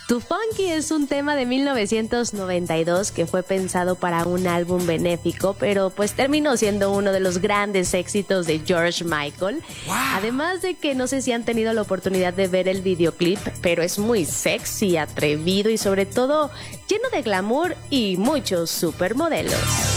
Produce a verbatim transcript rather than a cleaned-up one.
Too Funky es un tema de mil novecientos noventa y dos que fue pensado para un álbum benéfico, pero pues terminó siendo uno de los grandes éxitos de George Michael. Wow. Además de que no sé si han tenido la oportunidad de ver el videoclip, pero es muy sexy, atrevido y sobre todo lleno de glamour y muchos supermodelos.